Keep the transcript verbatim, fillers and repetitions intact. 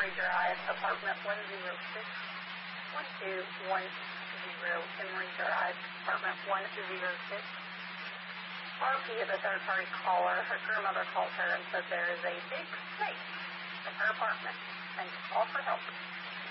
Emory Drive, apartment one oh six, one two one zero, Emory Drive, apartment one oh six. R P is a third-party caller. Her grandmother called her and said there is a big snake in her apartment and to call for help.